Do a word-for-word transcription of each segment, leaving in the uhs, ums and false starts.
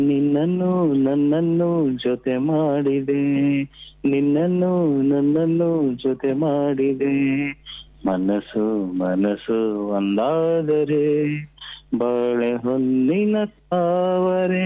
ನಿನ್ನನ್ನು ನನ್ನನ್ನು ಜೊತೆ ಮಾಡಿದೆ, ನಿನ್ನನ್ನು ನನ್ನನ್ನು ಜೊತೆ ಮಾಡಿದೆ, ಮನಸ್ಸು ಮನಸ್ಸು ಒಂದಾದರೆ ಬಾಳೆ ಹೊನ್ನಿನ ತಾವರೆ,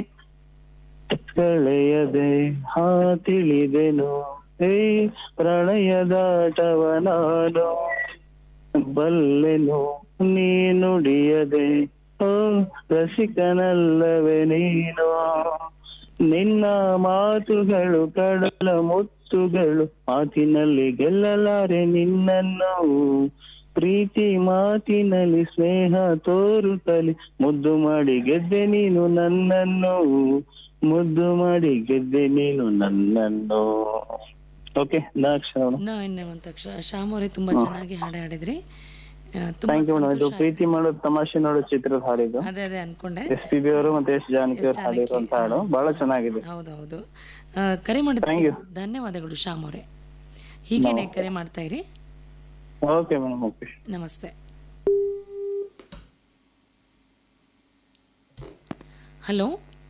ಕಳೆಯದೆ ಹಾ ತಿಳಿದೆನು ಹೇ ಪ್ರಣಯದಾಟವ ನಾನು, ಬಲ್ಲೆನು ನೀನುಡಿಯದೆ ಓ ರಸಿಕನಲ್ಲವೇ ನೀನು, ನಿನ್ನ ಮಾತುಗಳು ಕಡಲ ಮುತ್ತುಗಳು, ಮಾತಿನಲ್ಲಿ ಗೆಲ್ಲಲಾರೆ ನಿನ್ನನ್ನು, ಪ್ರೀತಿ ಮಾತಿನಲ್ಲಿ ಸ್ನೇಹ ತೋರುತ್ತಲಿ, ಮುದ್ದು ಮಾಡಿ ಗೆದ್ದೆ ನೀನು ನನ್ನನ್ನು, ಮುದ್ದು ಮಾಡಿ ಗೆದ್ದೆ ನೀನು ನನ್ನನ್ನು. ಓಕೆ ನಾಕ್ಷಣ ನಾ ಇನ್ನೇ ಒಂದು ಅಕ್ಷರ. ಶ್ಯಾಮ್ ಅವರೇ ತುಂಬಾ ಚೆನ್ನಾಗಿ ಹಾಡು ಹಾಡಿದ್ರಿ. ಆ, ತುಂಬಾ ಥ್ಯಾಂಕ್ ಯು ಮೇಡಮ್. ಇದು ಸಂತೋಷ ಪ್ರೀತಿ ಆಯ್ತು. ಮಾಡೋದು ತಮಾಷೆ ನೋಡೋ ಚಿತ್ರದ ಹಾಡಿದು, ಅದೇ ಅದೇ ಅನ್ಕೊಂಡೆ. ಎಸ್ ಪಿ ಬಿ ಅವರು ಮತ್ತೆ ಎಸ್ ಜಾನಕಿ ಎಸ್ ಅವರು ಹಾಡಿರುವಂತ ಹಾಡು ಜಾನಕಿ ಬಹಳ ಚೆನ್ನಾಗಿದೆ. ಹೌದೌದು. ಆ, ಕರೆ Thank ಮಾಡಿದ್ದಕ್ಕೆ you. ಧನ್ಯವಾದಗಳು ಶ್ಯಾಮ್ ಅವರೇ. ಹೀಗೇನೆ ನಮಸ್ತೆ. ಕರೆ ಮಾಡ್ತಾ ಇರಿ. Okay madam, okay. ನಮಸ್ತೆ. ಹಲೋ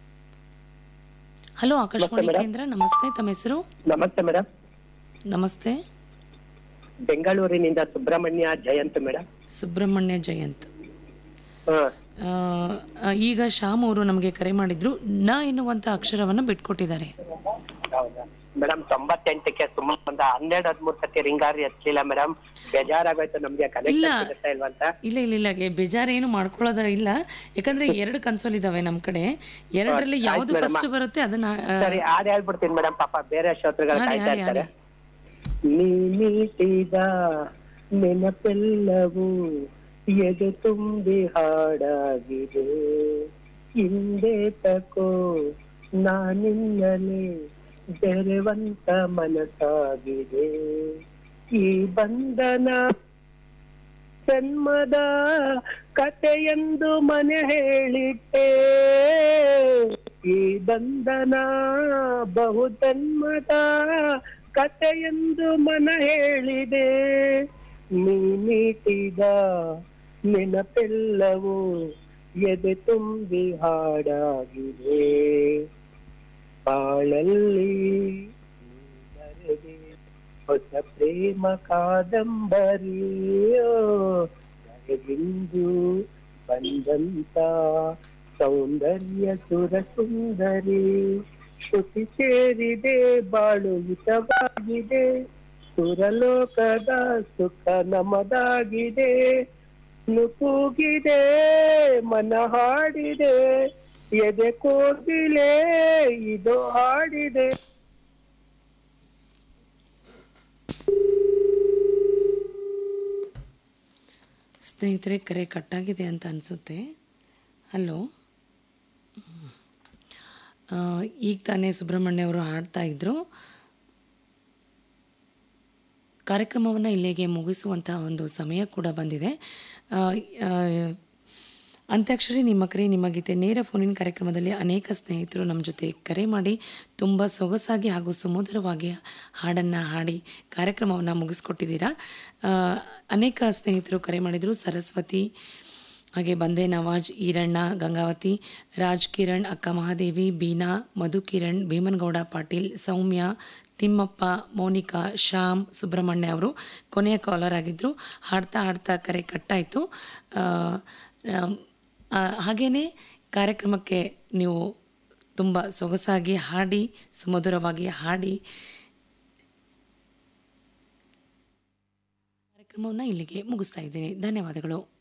ಹಲೋ ಆಕಾಶವಾಣಿ ನಮಸ್ತೆ ಕೇಂದ್ರ. ನಮಸ್ತೆ, ತಮ್ಮ ಹೆಸರು? ನಮಸ್ತೆ ಮೇಡಮ್. ನಮಸ್ತೆ. ಬೆಂಗಳೂರಿನಿಂದ ಸುಬ್ರಹ್ಮಣ್ಯ ಜಯಂತ್ ಮೇಡಮ್. ಸುಬ್ರಹ್ಮಣ್ಯ ಜಯಂತ್. ಹಾ ಆ, ಆ, ಈಗ ಶ್ಯಾಮ್ ಅವರು ನಮಗೆ ಕರೆ ಮಾಡಿದ್ರು. ನ ಎನ್ನುವಂತ ಅಕ್ಷರವನ್ನ ಬಿಟ್ಕೊಟ್ಟಿದ್ದಾರೆ. ಹೌದಾ ಮೇಡಮ್? ತೊಂಬತ್ತೆಂಟಕ್ಕೆ ಸುಮಾರು ಒಂದು ಹನ್ನೆರಡು ಹದಿಮೂರು ಸತಿ ರಿಂಗಾರಿ ಹಚ್ಲಿಲ್ಲ ಮೇಡಮ್. ಬೇಜಾರಾಗೋಯ್ತು ನಮ್ಗೆ, ಇಲ್ಲ ಕನೆಕ್ಷನ್ ಸಿಗುತ್ತಾ ಇಲ್ವಂತ. ಇಲ್ಲ ಇಲ್ಲ ಇಲ್ಲ ಗೆ- ಬೇಜಾರೇನು ಮಾಡ್ಕೊಳ್ಳೋದ ಇಲ್ಲ. ಯಾಕಂದ್ರೆ ಎರಡು ಕನ್ಸೋಲ್ ಇದಾವೆ ನಮ್ ಕಡೆ. ಎರಡರಲ್ಲಿ ಆಯ್ತು ಯಾವ್ದು madam. ಫಸ್ಟ್ ಬರುತ್ತೆ ಅದನ್ನ ಆ, ಸರಿ, ಹಾಡ್ ಹೇಳ್ಬಿಡ್ತೀನಿ ಮೇಡಮ್, ಪಾಪ ಬೇರೆ ಶ್ರೋತೃಗಳು ಹಾಡಿ ಕಾಯ್ತಾ ಹಾಡಿ ಇರ್ತಾರೆ. ಹಾಡಿ. ನೀ ಮೀಟಿದ ನೆನಪೆಲ್ಲವೂ ಎದೆ ತುಂಬಿ ಹಾಡಾಗಿದೆ, ಹಿಂದೆ ತಕೋ ನಾನಿನ್ನಲೇ ಬೆರೆವಂತ ಮನಸ್ಸಾಗಿದೆ, ಈ ಬಂಧನ ಜನ್ಮದ ಕಥೆಯೆಂದು ಮನೆ ಹೇಳಿಟ್ಟೆ, ಈ ಬಂಧನ ಬಹು ಜನ್ಮದ ಕಥೆಯೆಂದು ಮನ ಹೇಳಿದೆ, ನೀ ನೀಟಿದ ನೆನಪೆಲ್ಲವೂ ಎದೆ ತುಂಬಿ ಹಾಡಾಗಿದೆ, ಬಾಳಲ್ಲಿ ಬರೆದೆ ಹೊಸ ಪ್ರೇಮ ಕಾದಂಬರಿಯೋ, ಬರೆದಿಂದು ಬಂದಂತ ಸೌಂದರ್ಯ ಸುರ ಸುಂದರಿ, ಶ್ರುತಿ ಸೇರಿದೆ ಬಾಳು ಹಿತವಾಗಿದೆ, ಸುರಲೋಕದ ಸುಖ ನಮದಾಗಿದೆ, ನುಕೂಗಿದೆ ಮನ ಹಾಡಿದೆ, ಎದೆ ಕೋಗಿಲೆ ಇದು ಹಾಡಿದೆ. ಸ್ನೇಹಿತರೆ, ಕರೆ ಕಟ್ಟಾಗಿದೆ ಅಂತ ಅನಿಸುತ್ತೆ. ಹಲೋ. ಆ, ಈಗ ತಾನೇ ಸುಬ್ರಹ್ಮಣ್ಯ ಅವರು ಹಾಡ್ತಾ ಇದ್ರು. ಕಾರ್ಯಕ್ರಮವನ್ನು ಇಲ್ಲಿಗೆ ಮುಗಿಸುವಂತಹ ಒಂದು ಸಮಯ ಕೂಡ ಬಂದಿದೆ. ಆ, ಆ, ಅಂತ್ಯಾಕ್ಷರಿ ನಿಮ್ಮ ಕರೆ ನಿಮ್ಮ ಗೀತೆ ನೇರ ಫೋನಿನ ಕಾರ್ಯಕ್ರಮದಲ್ಲಿ ಅನೇಕ ಸ್ನೇಹಿತರು ನಮ್ಮ ಜೊತೆ ಕರೆ ಮಾಡಿ ತುಂಬ ಸೊಗಸಾಗಿ ಹಾಗೂ ಸುಮಧುರವಾಗಿ ಹಾಡನ್ನು ಹಾಡಿ ಕಾರ್ಯಕ್ರಮವನ್ನು ಮುಗಿಸ್ಕೊಟ್ಟಿದ್ದೀರಾ. ಆ, ಅನೇಕ ಸ್ನೇಹಿತರು ಕರೆ ಮಾಡಿದರು. ಸರಸ್ವತಿ, ಹಾಗೆ ಬಂದೆ ನವಾಜ್, ಈರಣ್ಣ, ಗಂಗಾವತಿ, ರಾಜ್ ಕಿರಣ್, ಅಕ್ಕ ಮಹಾದೇವಿ, ಬೀನಾ, ಮಧು ಕಿರಣ್, ಭೀಮನಗೌಡ ಪಾಟೀಲ್, ಸೌಮ್ಯ, ತಿಮ್ಮಪ್ಪ, ಮೌನಿಕಾ, ಶ್ಯಾಮ್, ಸುಬ್ರಹ್ಮಣ್ಯ ಅವರು ಕೊನೆಯ ಕಾಲರ್ ಆಗಿದ್ದರು. ಹಾಡ್ತಾ ಹಾಡ್ತಾ ಕರೆ ಕಟ್ಟಾಯಿತು. ಹಾಗೆಯೇ ಕಾರ್ಯಕ್ರಮಕ್ಕೆ ನೀವು ತುಂಬ ಸೊಗಸಾಗಿ ಹಾಡಿ ಸುಮಧುರವಾಗಿ ಹಾಡಿ ಕಾರ್ಯಕ್ರಮವನ್ನು ಇಲ್ಲಿಗೆ ಮುಗಿಸ್ತಾ ಇದ್ದೀನಿ. ಧನ್ಯವಾದಗಳು.